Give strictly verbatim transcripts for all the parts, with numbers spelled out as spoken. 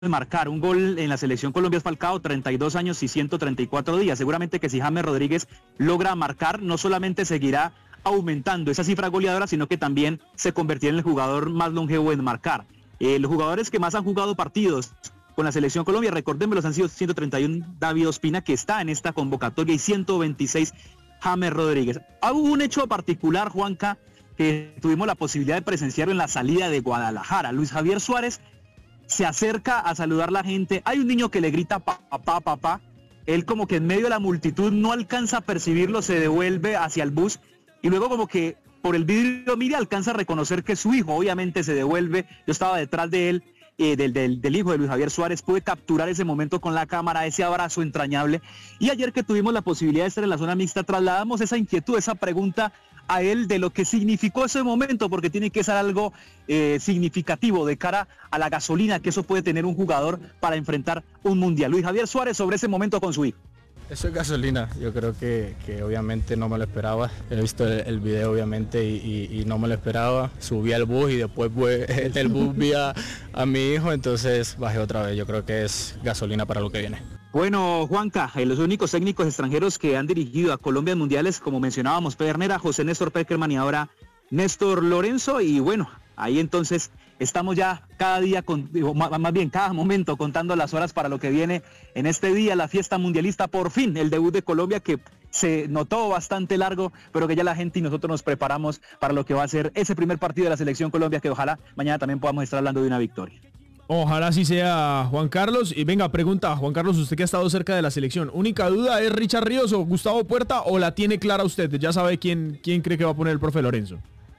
marcar. Un gol en la selección Colombia es Falcao, treinta y dos años y ciento treinta y cuatro días. Seguramente que si James Rodríguez logra marcar, no solamente seguirá aumentando esa cifra goleadora, sino que también se convertirá en el jugador más longevo en marcar. Eh, los jugadores que más han jugado partidos con la selección Colombia, recordémoslos, han sido ciento treinta y uno David Ospina, que está en esta convocatoria, y ciento veintiséis James Rodríguez. Hubo un hecho particular, Juanca, que tuvimos la posibilidad de presenciarlo en la salida de Guadalajara. Luis Javier Suárez se acerca a saludar a la gente. Hay un niño que le grita papá, papá. Él como que en medio de la multitud no alcanza a percibirlo, se devuelve hacia el bus y luego como que por el vidrio mira, alcanza a reconocer que es su hijo. Obviamente se devuelve. Yo estaba detrás de él, eh, del, del, del hijo de Luis Javier Suárez. Pude capturar ese momento con la cámara, ese abrazo entrañable. Y ayer que tuvimos la posibilidad de estar en la zona mixta, trasladamos esa inquietud, esa pregunta a él de lo que significó ese momento, porque tiene que ser algo eh, significativo de cara a la gasolina que eso puede tener un jugador para enfrentar un mundial. Luis Javier Suárez sobre ese momento con su hijo. Eso es gasolina, yo creo que, que obviamente no me lo esperaba. He visto el, el video obviamente y, y, y no me lo esperaba. Subí al bus y después pues, del bus vi a, a mi hijo, entonces bajé otra vez. Yo creo que es gasolina para lo que viene. Bueno, Juanca, eh, los únicos técnicos extranjeros que han dirigido a Colombia en mundiales, como mencionábamos, Pedernera, José Néstor Peckerman y ahora Néstor Lorenzo. Y bueno, ahí entonces estamos ya cada día, con, más bien cada momento, contando las horas para lo que viene en este día, la fiesta mundialista. Por fin, el debut de Colombia, que se notó bastante largo, pero que ya la gente y nosotros nos preparamos para lo que va a ser ese primer partido de la selección Colombia, que ojalá mañana también podamos estar hablando de una victoria. Ojalá así sea, Juan Carlos. Y venga, pregunta, Juan Carlos, usted que ha estado cerca de la selección, ¿única duda es Richard Ríos o Gustavo Puerta, o la tiene clara usted? Ya sabe quién, quién cree que va a poner el profe Lorenzo.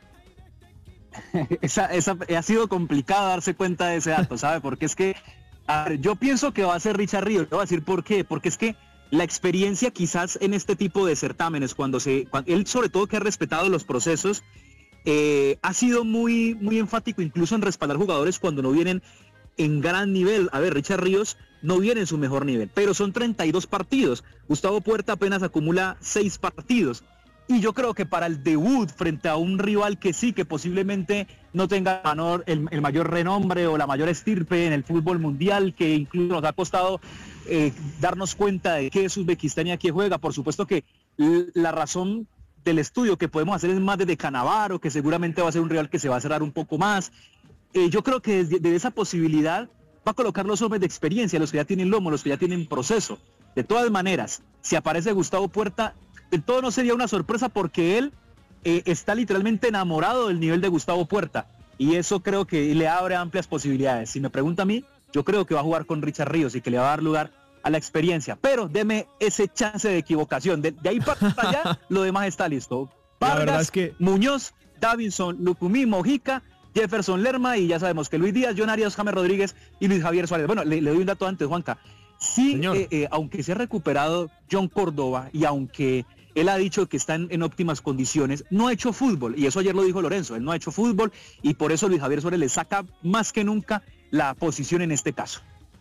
Esa, esa, ha sido complicado darse cuenta de ese dato, ¿sabe? Porque es que, a ver, yo pienso que va a ser Richard Ríos. Le voy a decir por qué. Porque es que la experiencia quizás en este tipo de certámenes, cuando se, cuando, él sobre todo que ha respetado los procesos, eh, ha sido muy, muy enfático incluso en respaldar jugadores cuando no vienen en gran nivel. A ver, Richard Ríos no viene en su mejor nivel, pero son treinta y dos partidos. Gustavo Puerta apenas acumula seis partidos. Y yo creo que para el debut frente a un rival que sí, que posiblemente no tenga el, el mayor renombre o la mayor estirpe en el fútbol mundial, que incluso nos ha costado eh, darnos cuenta de qué es Uzbekistán y a qué juega. Por supuesto que la razón del estudio que podemos hacer es más desde Canavaro, que seguramente va a ser un rival que se va a cerrar un poco más. Eh, yo creo que desde, desde esa posibilidad va a colocar los hombres de experiencia, los que ya tienen lomo, los que ya tienen proceso. De todas maneras, si aparece Gustavo Puerta, del todo no sería una sorpresa, porque él eh, está literalmente enamorado del nivel de Gustavo Puerta, y eso creo que le abre amplias posibilidades. Si me pregunta a mí, yo creo que va a jugar con Richard Ríos y que le va a dar lugar a la experiencia, pero deme ese chance de equivocación. De, de ahí para allá, lo demás está listo. Vargas, es que... Muñoz, Davinson, Lucumí, Mojica, Jefferson Lerma, y ya sabemos que Luis Díaz, John Arias, James Rodríguez y Luis Javier Suárez. Bueno, le, le doy un dato antes, Juanca. Sí, eh, eh, aunque se ha recuperado John Córdoba y aunque él ha dicho que está en, en óptimas condiciones, no ha hecho fútbol, y eso ayer lo dijo Lorenzo, él no ha hecho fútbol, y por eso Luis Javier Suárez le saca más que nunca la posición en este caso.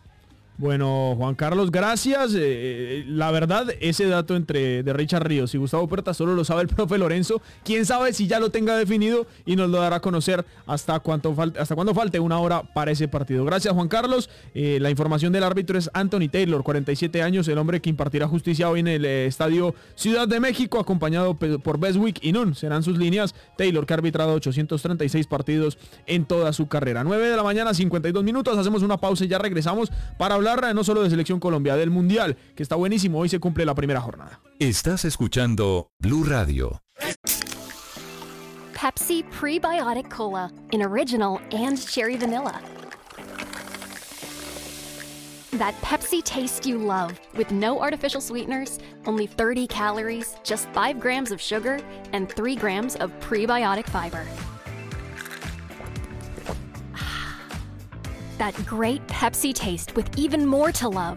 Bueno, Juan Carlos, gracias. Eh, la verdad, ese dato entre de Richard Ríos y Gustavo Puerta solo lo sabe el profe Lorenzo. Quién sabe si ya lo tenga definido y nos lo dará a conocer hasta cuánto falte, hasta cuando falte una hora para ese partido. Gracias, Juan Carlos. Eh, la información del árbitro es Anthony Taylor, cuarenta y siete años, el hombre que impartirá justicia hoy en el eh, Estadio Ciudad de México, acompañado por Beswick y Nun. Serán sus líneas. Taylor, que ha arbitrado ochocientos treinta y seis partidos en toda su carrera. nueve de la mañana, cincuenta y dos minutos. Hacemos una pausa y ya regresamos para hablar no solo de Selección Colombia, del Mundial, que está buenísimo. Hoy se cumple la primera jornada. Estás escuchando Blue Radio. Pepsi Prebiotic Cola in original and cherry vanilla. That Pepsi taste you love, with no artificial sweeteners, only thirty calories, just five grams of sugar, and three grams of prebiotic fiber. That great Pepsi taste with even more to love.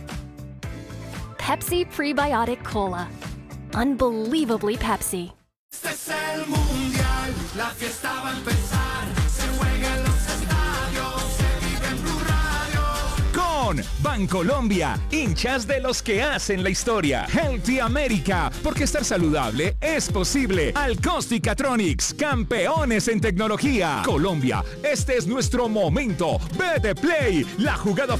Pepsi Prebiotic Cola. Unbelievably Pepsi. Este es el mundial, la fiesta va a empezar. Se juega en los estadios, se vive en Blue Radio. Con Bancolombia, hinchas de los que hacen la historia. Healthy America, porque estar saludable es posible. Alcosti Catronics, campeones en tecnología. Colombia, este es nuestro momento. B de Play, la jugada